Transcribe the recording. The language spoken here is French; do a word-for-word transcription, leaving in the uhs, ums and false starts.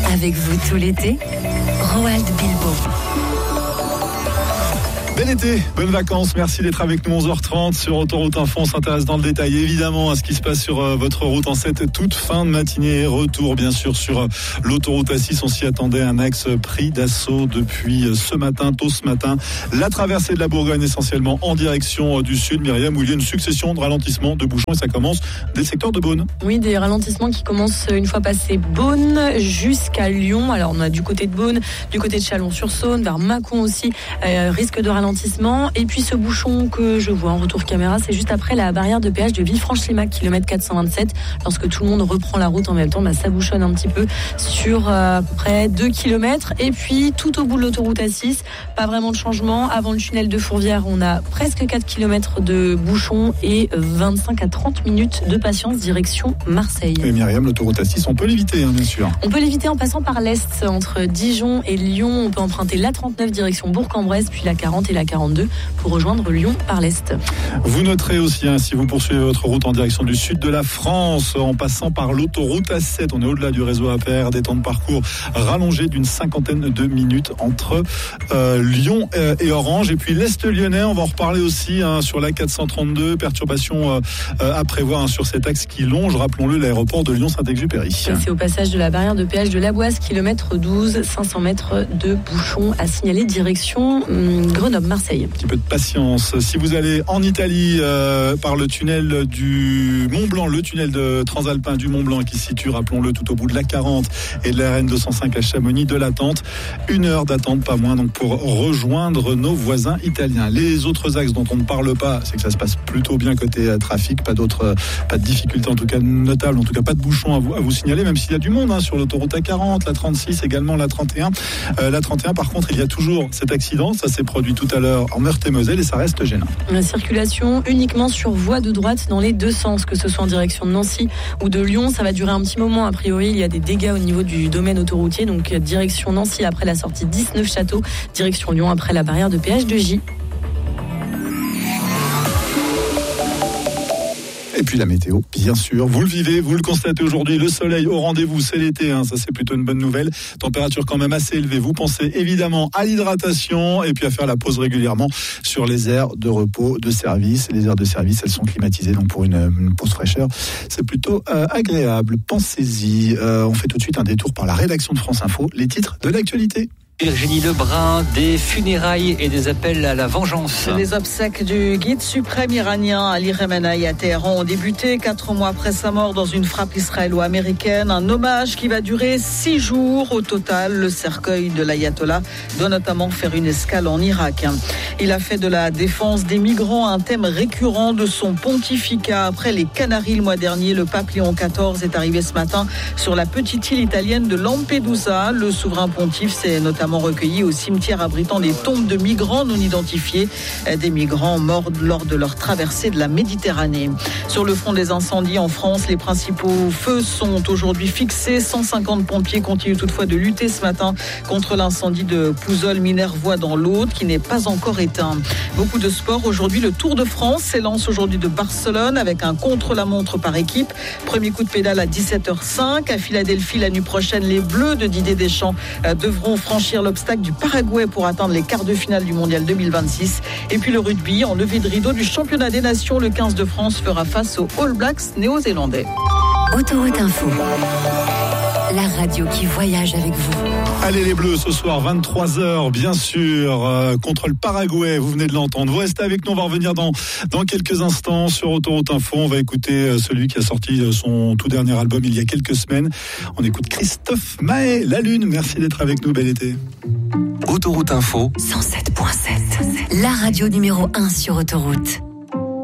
Avec vous tout l'été, Roald Bilbo. Bel été, bonnes vacances, merci d'être avec nous. Onze heures trente sur Autoroute Info. On s'intéresse dans le détail évidemment à ce qui se passe sur euh, votre route en cette toute fin de matinée. Retour bien sûr sur euh, l'autoroute A six. On s'y attendait, un axe pris d'assaut depuis euh, ce matin, tôt ce matin. La traversée de la Bourgogne essentiellement en direction euh, du sud, Myriam, où il y a une succession de ralentissements, de bouchons, et ça commence dès le secteur de Beaune. Oui, des ralentissements qui commencent une fois passé Beaune jusqu'à Lyon. Alors on a du côté de Beaune, du côté de Chalon-sur-Saône, vers Mâcon aussi, euh, risque de ralentissement. Et puis ce bouchon que je vois en retour caméra, c'est juste après la barrière de péage de Villefranche-Limac, kilomètre quatre cent vingt-sept. Lorsque tout le monde reprend la route en même temps, bah, ça bouchonne un petit peu sur euh, à peu près deux kilomètres. Et puis tout au bout de l'autoroute A six, pas vraiment de changement. Avant le tunnel de Fourvière, on a presque quatre kilomètres de bouchon et vingt-cinq à trente minutes de patience direction Marseille. Et Myriam, l'autoroute A six, on peut l'éviter, hein, bien sûr. On peut l'éviter en passant par l'Est, entre Dijon et Lyon. On peut emprunter l'A trente-neuf direction Bourg-en-Bresse, puis la quarante et la quarante-deux pour rejoindre Lyon par l'Est. Vous noterez aussi, hein, si vous poursuivez votre route en direction du sud de la France, en passant par l'autoroute A sept, on est au-delà du réseau A P R, des temps de parcours rallongés d'une cinquantaine de minutes entre euh, Lyon euh, et Orange. Et puis l'Est lyonnais, on va en reparler aussi hein, sur la quatre cent trente-deux, perturbations euh, euh, à prévoir hein, sur cet axe qui longe, rappelons-le, l'aéroport de Lyon-Saint-Exupéry. C'est au passage de la barrière de péage de la Boisse, kilomètre douze, cinq cents mètres de bouchon à signaler direction hum, Grenoble-Marseille. Un petit peu de patience. Si vous allez en Italie euh, par le tunnel du Mont-Blanc, le tunnel de Transalpin du Mont-Blanc qui se situe, rappelons-le, tout au bout de la quarante et de la R N deux cent cinq à Chamonix, de l'attente. Une heure d'attente, pas moins, donc pour rejoindre nos voisins italiens. Les autres axes dont on ne parle pas, c'est que ça se passe plutôt bien côté euh, trafic, pas d'autres, euh, pas de difficultés en tout cas notables, en tout cas pas de bouchons à vous, à vous signaler, même s'il y a du monde hein, sur l'autoroute A quarante, la trente-six, également la trente et un. Euh, la trente et un, par contre, il y a toujours cet accident, ça s'est produit tout à l'heure en Meurthe-et-Moselle et ça reste gênant. La circulation uniquement sur voie de droite dans les deux sens, que ce soit en direction de Nancy ou de Lyon. Ça va durer un petit moment. A priori, il y a des dégâts au niveau du domaine autoroutier. Donc direction Nancy après la sortie dix-neuf Château, direction Lyon après la barrière de péage de J. Et puis la météo, bien sûr, vous le vivez, vous le constatez aujourd'hui, le soleil au rendez-vous, c'est l'été, hein, ça c'est plutôt une bonne nouvelle. Température quand même assez élevée, vous pensez évidemment à l'hydratation et puis à faire la pause régulièrement sur les aires de repos de service. Les aires de service, elles sont climatisées, donc pour une, une pause fraîcheur, c'est plutôt euh, agréable. Pensez-y, euh, on fait tout de suite un détour par la rédaction de France Info, les titres de l'actualité. Virginie Lebrun, des funérailles et des appels à la vengeance. Les obsèques du guide suprême iranien Ali Khamenei à Téhéran ont débuté quatre mois après sa mort dans une frappe israélo-américaine. Un hommage qui va durer six jours au total. Le cercueil de l'ayatollah doit notamment faire une escale en Irak. Il a fait de la défense des migrants un thème récurrent de son pontificat. Après les Canaries le mois dernier, le pape Léon quatorze est arrivé ce matin sur la petite île italienne de Lampedusa. Le souverain pontife s'est notamment recueillis au cimetière abritant des tombes de migrants non identifiés, des migrants morts lors de leur traversée de la Méditerranée. Sur le front des incendies en France, les principaux feux sont aujourd'hui fixés. cent cinquante pompiers continuent toutefois de lutter ce matin contre l'incendie de Pouzol-Minervois dans l'Aude qui n'est pas encore éteint. Beaucoup de sport aujourd'hui. Le Tour de France s'élance aujourd'hui de Barcelone avec un contre-la-montre par équipe. Premier coup de pédale à dix-sept heures cinq. À Philadelphie, la nuit prochaine, les Bleus de Didier Deschamps devront franchir l'obstacle du Paraguay pour atteindre les quarts de finale du Mondial deux mille vingt-six. Et puis le rugby, en levée de rideau du championnat des nations, le quinze de France fera face aux All Blacks néo-zélandais. Autoroute Info, la radio qui voyage avec vous. Allez les Bleus, ce soir, vingt-trois heures, bien sûr, euh, contre le Paraguay, vous venez de l'entendre. Vous restez avec nous, on va revenir dans, dans quelques instants sur Autoroute Info. On va écouter celui qui a sorti son tout dernier album il y a quelques semaines. On écoute Christophe Maé, La Lune. Merci d'être avec nous, bel été. Autoroute Info cent sept virgule sept, la radio numéro un sur autoroute.